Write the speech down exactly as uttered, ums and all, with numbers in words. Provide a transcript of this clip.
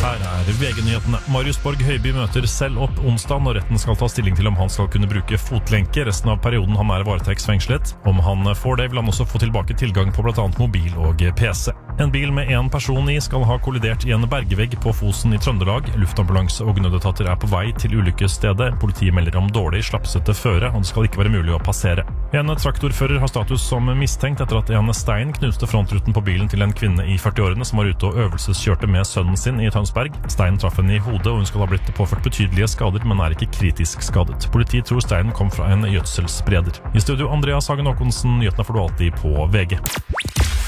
Her er V G-nyhetene. Marius Borg Høiby møter selv opp onsdag når retten skal ta stilling til om han skal kunne bruke fotlenke resten av perioden han er varetektsfengslet. Om han får det, vil han også få tilbake tilgang på blant annet mobil og P C. En bil med en person i skal ha kollidert i en bergvegg på Fosen i Trøndelag. Luftambulanse og nødetater er på vei til ulykkesstedet. Politiet melder om dårlig slapsete føre, og det skal ikke være mulig å passere. En traktorfører har status som mistenkt etter at en stein knuste frontruten på bilen til en kvinne i førti-årene som var ute og øvelseskjørte med sønnen sin i Tønsberg. Steinen traff henne i hodet, og hun skal ha blitt påført betydelige skader, men er ikke kritisk skadet. Politiet tror steinen kom fra en gjødselspreder. I studio Andreas Hagen Håkonsen, nyhetene får du alltid på V G.